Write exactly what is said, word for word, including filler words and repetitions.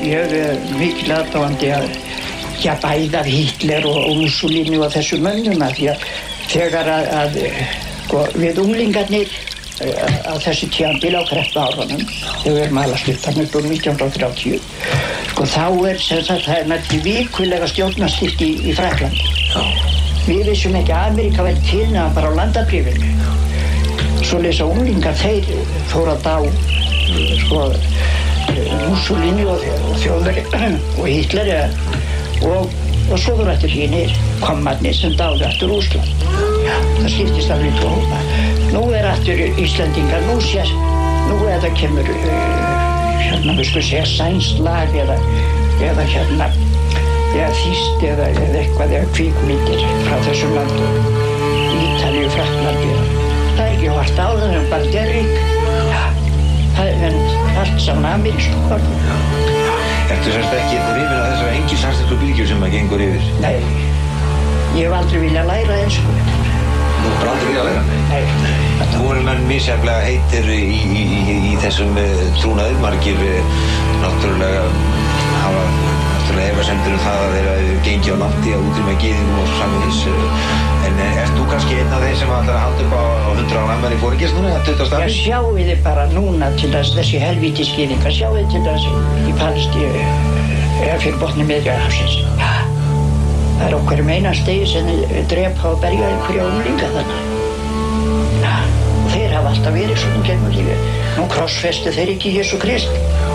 ég er mikil aðdáandi að já, bæði af Hitler og, og Mussolini og þessum mönnum að því að þegar að, að sko, við unglingarnir á þessu tímabil á kreppuárunum þegar við erum alveg sluttan upp úr nítján hundruð þrjátíu sko þá er sem sagt það er nætti vikulega stjórnarskipti í, í Frakklandi. Við vissum ekki að Ameríka væri til nema bara á landabréfinu. Svoleiðis að unglingar þeir fóru að dá sko Mussolini og, og Þjóðverji og Hitler og, og svo voru eftir hinir kommarnir sem dáðu eftir Rússland. Já, það skiptist alveg í tvo hópa. Nú er eftir Íslendingar, nú sér, nú eða kemur uh, hérna, við skulum segja sænskt lag eða, eða hérna, eða þýskt eða, eða eitthvað eða kvikmyndir frá þessum landum, Ítalíu, Frakklandi. Það er ekki hort á það, en bara derrík. Já, það er allt saman amerískt horf. Ertu semst ekki hrifin af þessari engin samstættu bylgju sem að gengur yfir? Nei, ég hef aldrei viljað læra ensku. Þú hefur aldrei viljað læra? Nei. Nú eru menn misjafnlega heitir í, í, í, í þessum uh, trúnaði, margir uh, náttúrulega hafa náttúrulega efasemdir um það að þeir hafi gengið á langt í að útrýma gyðingum og svo samvegis. Uh, en ert þú kannski einn af þeir sem ætlar að halda upp á, á hundrað ára afmæli foringjas núna, tuttugasta apríl? Já, sjáu þið bara núna til þess þessi helvítis gyðingar, sjáu þið til þess í Palestínu eða fyrir botni Miðjarðarhafsins. Það er okkur einastigi sem drepa og berja einhverja unglinga þarna. Og þeir hafa alltaf verið svona gegnum lífið. Nú krossfestu þeir ekki Jesú Krist.